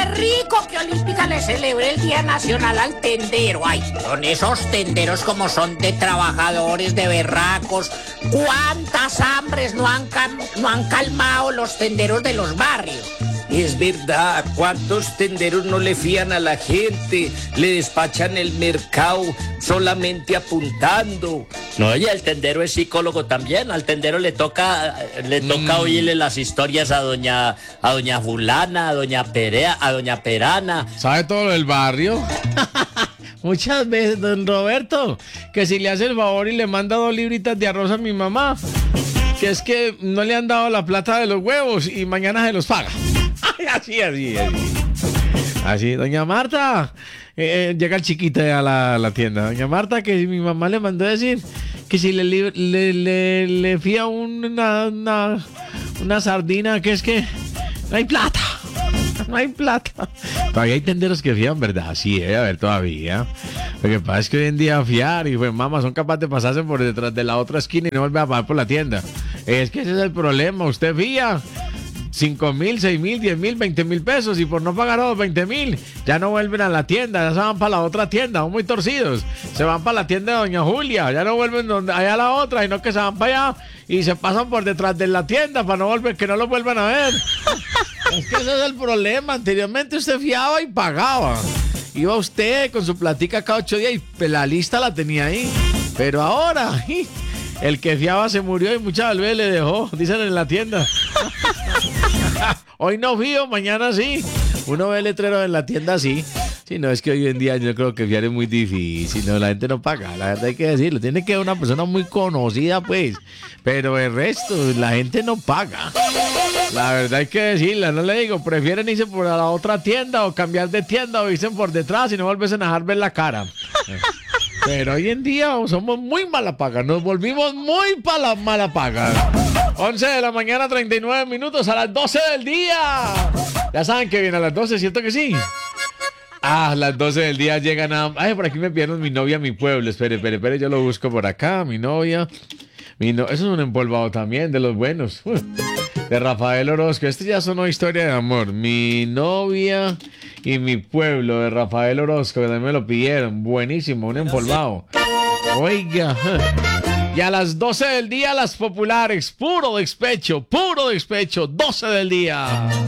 rico que Olímpica le celebre el Día Nacional al tendero. Ay, son esos tenderos como son de trabajadores, de berracos. ¿Cuántas hambres no han calmado los tenderos de los barrios? Es verdad, ¿cuántos tenderos no le fían a la gente? Le despachan el mercado solamente apuntando. No, y el tendero es psicólogo también. Al tendero le toca oírle las historias a doña fulana, a doña Perea, a doña Perana. ¿Sabe todo lo del barrio? Muchas veces, don Roberto, que si le hace el favor y le manda 2 libritas de arroz a mi mamá, que es que no le han dado la plata de los huevos y mañana se los paga. Así, doña Marta, llega el chiquito a la tienda. Doña Marta, que mi mamá le mandó a decir que si le fía una sardina, que es que no hay plata. No hay plata. Todavía hay tenderos que fían, ¿verdad? Sí, a ver, todavía. Lo que pasa es que hoy en día fiar y pues mamá son capaces de pasarse por detrás de la otra esquina y no volver a pagar por la tienda. Es que ese es el problema. Usted fía 5,000, 6,000, 10,000, 20,000 pesos y por no pagar los 20,000 ya no vuelven a la tienda, ya se van para la otra tienda, son muy torcidos. Se van para la tienda de doña Julia, ya no vuelven allá a la otra, sino que se van para allá y se pasan por detrás de la tienda para no volver, que no lo vuelvan a ver. Es que ese es el problema. Anteriormente usted fiaba y pagaba. Iba usted con su platica cada 8 días y la lista la tenía ahí. Pero ahora, el que fiaba se murió y muchas veces le dejó, dicen en la tienda. Hoy no fío, mañana sí. Uno ve el letrero en la tienda así. Sí, no, es que hoy en día yo creo que fiar es muy difícil, no, la gente no paga, la verdad hay que decirlo, tiene que ser una persona muy conocida, pues, pero el resto, la gente no paga, la verdad hay que decirla, no le digo, prefieren irse por la otra tienda o cambiar de tienda o irse por detrás y no volverse a dejar ver la cara. Pero hoy en día somos muy mala paga, nos volvimos muy para la mala paga. 11 de la mañana, 39 minutos, a las 12 del día. Ya saben que viene a las 12, ¿cierto que sí? A las 12 del día llegan a... Ay, por aquí me pidieron mi novia, mi pueblo. Espere, yo lo busco por acá, mi novia. Eso es un empolvado también, de los buenos. De Rafael Orozco. Este ya sonó historia de amor. Mi novia y mi pueblo, de Rafael Orozco, que también me lo pidieron. Buenísimo, un empolvado. Oiga. Y a las 12 del día, las populares. Puro despecho, 12 del día.